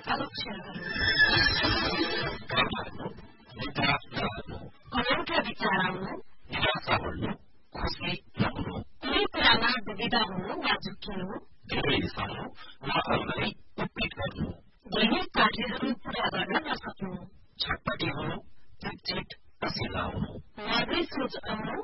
अक्षरहरू अनौठा विचार आउनु निराशा बढ्नु खुसी नहुनु कुनै कुरामा दुविधा हुनु वा झुक्किनु धेरै रिसाउनु वा अरूलाई उत्पीड गर्नु दैनिक कार्यहरू पूरा गर्न नसक्नु छटपटी हुनु चिटचिट पसिला आउनु मर्दै सोच आउनु